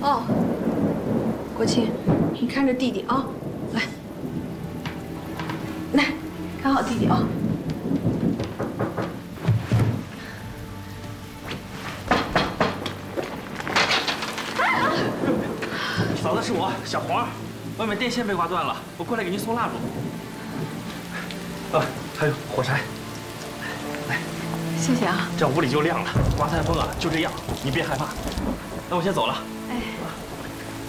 哦，国庆，你看着弟弟啊，来，看好弟弟啊。 嫂子是我，小黄，外面电线被挂断了，我过来给您送蜡烛。还有火柴，来， 谢谢啊。 这样屋里就亮了。刮台风啊，就这样，你别害怕。那我先走了。